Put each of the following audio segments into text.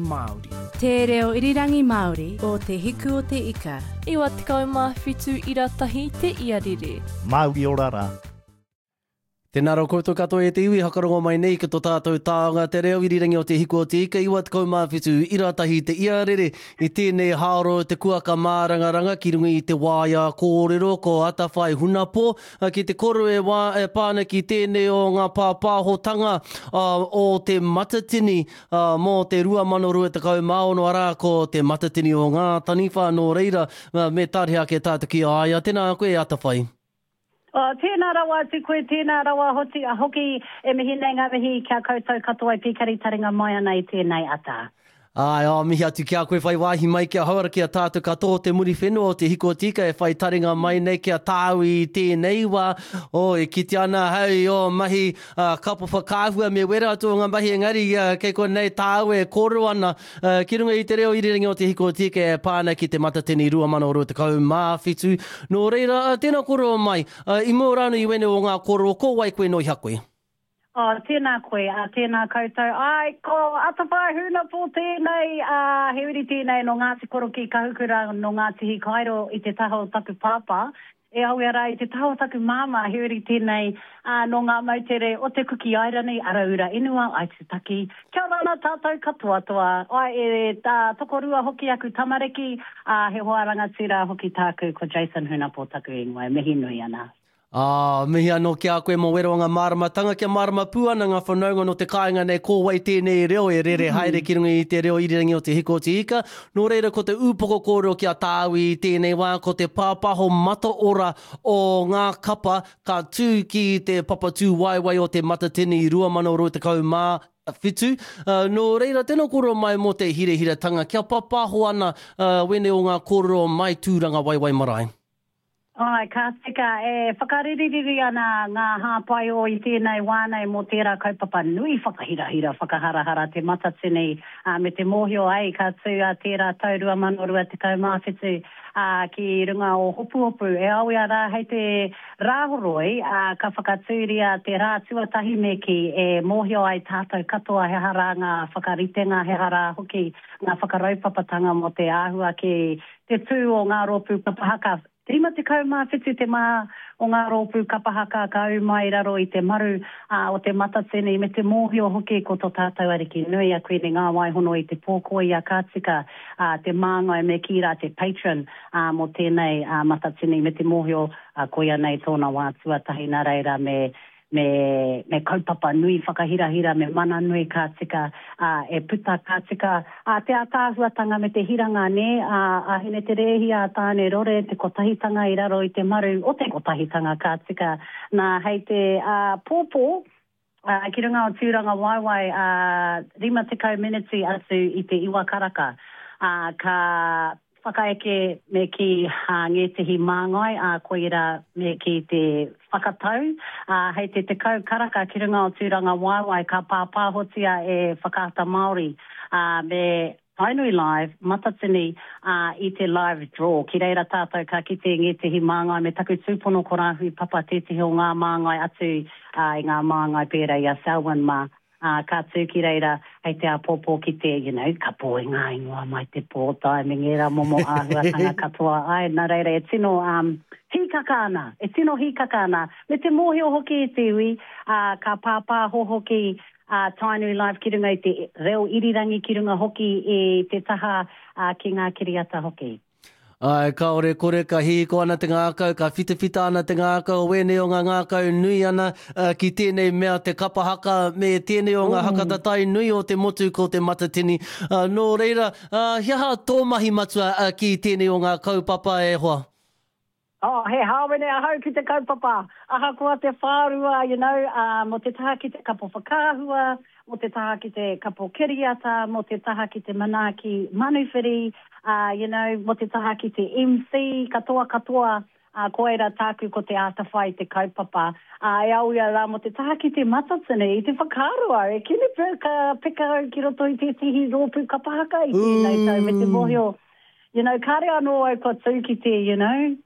Māori. Te reo irirangi Māori o te hiku o te ika. Iwa te kaumawhitu iratahi te iarere. Māori orara. Tēnā rau koutou katoa e te iwi hakarongo mai nei ki tō tātou tāonga te reo irirangi o te hiku o te ika. Iwa te kaumawhitu iratahi te iarere i tēnei haoro te kuaka mārangaranga ki runga i te wāia kōrero ko atawhai hunapo ki te koro pāna ki tēnei o ngā pāpāhotanga o te matatini mō te 2020 ara ko te matatini o ngā taniwha no reira me tāreha ke tātou ki aia. Tēnā koe atawhai. Tēnā rawa atu koe, tēnā rawa hoki e mihi nei ngā mihi kia koutou katoa i pikari taringa mai ana i tēnei ata. Ai, mihi atu kia koe whai wāhi mai kia hauara kia tātou katoa te muri whenua o te hiko o tika e whai taringa mai nei kia tāu i tēnei wā. E kiti ana hei mahi kapo whakāhua me wera atu o ngā mahi engari kei koe nei tāu e koro ana. Ki runga i te reo irirangi o te hiko o tika e pāna ki te matatini 2020. Nō reira, tēnā koro mai. I mō rānu i wene o ngā koro, ko wai koe no i hakoe? Tēnā koe, tēnā koutou. Ai, ko atawhai hunapo tēnei, he uri tēnei no Ngāti Koro ki Kahukura no Ngāti Hikairo i te taho taku pāpā. E au ara i te taho taku māma, he uri tēnei no ngā mautere o te kuki airani araura inua ai te taki. Kia rana tātou katoa toa. Ai, tokorua hoki aku tamariki, he hoaranga tira hoki tāku ko Jason Hunapo taku ingoe, mihi nui ana. Mihi anō kia koe mō wero ngā māramatanga kia mārama puana ngā whanaunga no te kāinga nei kōwai tēnei reo e rere haere ki runga i te reo irirangi o te hiko o te ika. Nō reira ko te upoko kōreo kia tāu i tēnei wā ko te pāpaho mata ora o ngā kapa ka tū ki te papatū waiwai o te matatini 2020. Nō reira, tēnā kōrero mai mō te hirehiratanga kia papaho ana wene o ngā kōrero mai tūranga waiwai marae. Ai, ka tika e whakaririri ana ngā hāpai o i tēnei wānei mō tērā kaupapa nui whakahirahira, whakaharahara te matatini me te mōhio ai ka tū a tērā taurua manorua te kaumāwhitu ki runga o hopu. E aui ara hei te rāhoroi ka whakatūria te rā tuatahi me ki e mōhio ai tātou katoa he hara ngā whakaritenga he hara hoki ngā whakaraupapatanga mo te āhua ki te tū o ngā rōpū kapahaka. Rima te kaumāwhitu te mā o ngā rōpū kapahaka ka au mai raro i te maru o te matatini me te mōhio hoki ko tō tātou ariki nui a koe ngā waihono i te pōkoi a kātika te māngai me kira te patron mo tēnei matatini me te mōhio koia nei tōna wā tuatahi nā reira me kaupapa nui whakahirahira me mana nui kātika e puta kātika te atāhuatanga me te hiranga ne hine te rehi a tāne rore te kotahitanga i raro i te maru o te kotahitanga kātika nā hei te pōpō ki runga o tūranga waiwai 50 miniti atu i te iwa karaka ka whakaeke me ki ngētihi māngai koira me ki te whakatau. Hei te kau karaka ki runga o tūranga waiwai ka pāpāhotia e whakaata Māori me Tainui Live, matatini i te live draw. Ki reira tātou ka kite ngētihi māngai me taku tūpono korahui papa tētihi o ngā māngai atu i ngā māngai pēra i a Selwyn mā. Ka tū ki reira hei te apōpō ki te, ka pōe ngā ingoa mai te pōtai me ngera momo āhuatanga katoa. Ai, nā reira, e tino hikaka ana. Me te mōhio hoki e te ui, ka pāpāho hoki Tainui Live ki runga i te reo irirangi ki runga hoki e te taha ki ngā kiriata hoki. Ai, kaore kore ka hiko ana te ngākau, ka whitawhita ana te ngākau, wene o ngā ngākau nui ana ki tēnei mea te kapahaka me tēnei o ngā hakatatai nui o te motu ko te matatini. Nō reira, hiaha tō mahi matua ki tēnei o ngā kaupapa e hoa? He hāwene ahau ki te kaupapa. Aha kua te whārua, mo te taha ki te kapo whakāhua, mo te taha ki te kapo kiriata, mo te taha ki te manaaki manuwhiri, mo te taha ki te MC, katoa, koeira tāku ko te ātawhai te kaupapa. E au ia rā mo te taha ki te matatini, i te whakārua, e kini peka ki roto i te tihi rōpū kapahaka i tēnei tau me te mōhio. Kāre anō au ko tū ki te,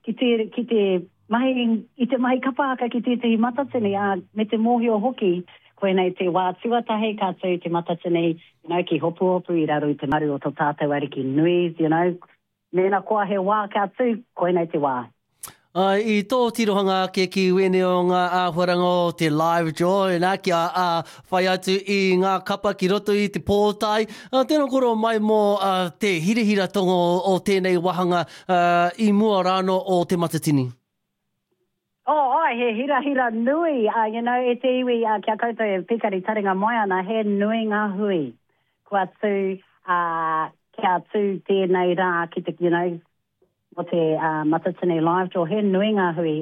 ki te mahi, i te mahi kapahaka ki te matatini, me te mōhio hoki, koe nei te wā tuatahi kātou te matatini, ki hopu I raro I te maru o tō tātou ariki nui, Nena koa he wā kātou, koe nei te wā. I tō tirohanga ke ki wene o ngā āhuaranga o te live draw, nā kia whai atu I ngā kapa ki roto I te pōtai. Tēnā koro mai mō te hirihira tongo o tēnei wahanga I mua rāno o te matatini. He hira nui, e te iwi kia koutou e pikari taringa mai ana, he nui ngā hui. Kua tū, kia tū tēnei rā ki te, o te matatini live draw, he nui ngā hui.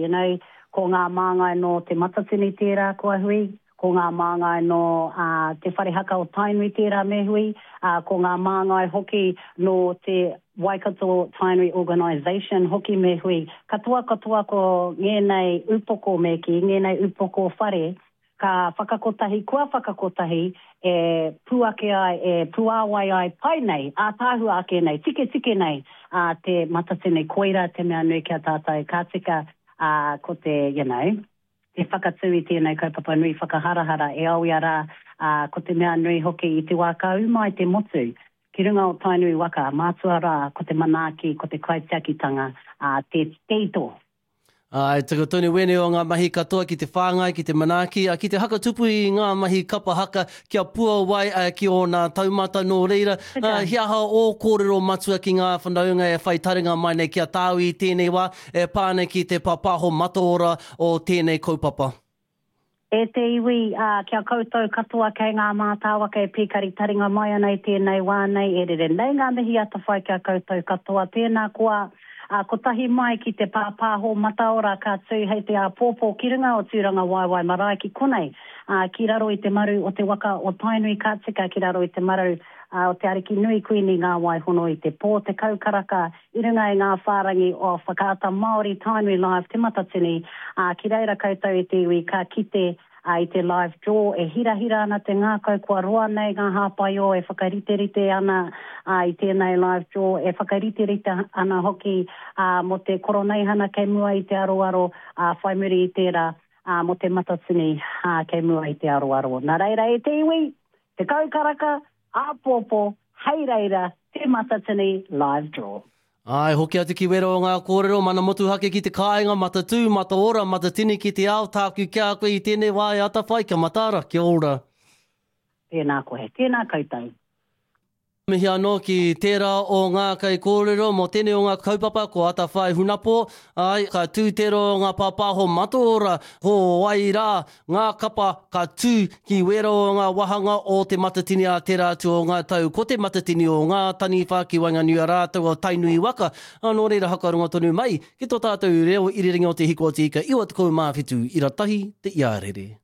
Ko ngā māngai no te matatini tērā kua hui, ko ngā māngai no te wharehaka o Tainui tērā me hui, ko ngā māngai hoki no te Waikato Tainui Organisation hoki me hui. Katoa ko ngenei upoko me ki, ngenei upoko whare, ka whakakotahi, kua whakakotahi, e puake ai, e puawai ai pai nei, tāhu ake nei, tike nei, te matatini koira, te mea nui kia tātai, ka tika ko te, te whakatui tēnei kaupapa nui whakaharahara e au iara ko te mea nui hoki I te waka umai te motu. Ki runga o Tainui waka, mātua rā, ko te manaaki, ko te kaitiakitanga, te teito. E taka tonu wene o ngā mahi katoa ki te whāngai, ki te manaaki, ki te haka tupu I ngā mahi kapa haka, kia pua wai ki o ngā taumata nō reira. Hiaha o kōrero matua ki ngā whanaunga e whai taringa mai nei kia tāu I tēnei wā, e pāne ki te papaho mataora o tēnei kaupapa. E te iwi, kia koutou katoa kei ngā mātāwaka e pikari taringa mai ana I tēnei wānei, e rere nei ngā mihi ata whai kia koutou katoa. Tēnā koa, ko tahi mai ki te pāpāho mataora ka tū hei te pōpō ki runga o tūranga waiwai marae ki konei. Ki raro I te maru o te waka o Tainui ka tika, ki raro I te maru o te ariki nui kuini ngā waihono I te pō, te kaukaraka, I runga I ngā whārangi o whakaata Māori Tainui Live te matatini, ki reira koutou I te iwi ka kite I te live draw, e hira ana te ngākau kua roa nei ngā hāpai o, e whakariterite ana I tēnei live draw, e whakariterite ana hoki mo te koroneihana kei mua I te aroaro, whaimuri I tērā mo te matatini kei mua I te aroaro. Nā reira e te iwi, te kaukaraka, āpōpō, hei reira, te matatini live draw. Hoki atu ki wero o ngā kōrero, mana motu hake ki te kāinga, mata tū, mata ora, mata tini ki te ao, tāku kia koe I tēnei wā e ata whai, kia matara, kia ora. Tēnā koe, tēnā koutou. Mihi anō ki tērā o ngā kai kōrero, mō tēnei o ngā kaupapa, ko ata whai hunapo, ka tūtero o ngā pāpāho mataora, ho wai rā, ngā kapa ka tū ki wero o ngā wahanga o te matatini a tērā atu o ngā tau, ko te matatini o ngā tani whaki wainganui a rātou o Tainui waka, anō reira hakaronga tonu mai, ki tō tātou reo iriringi o te hiko o te ika, iwa te kou mawhitu, I ratahi te iarere.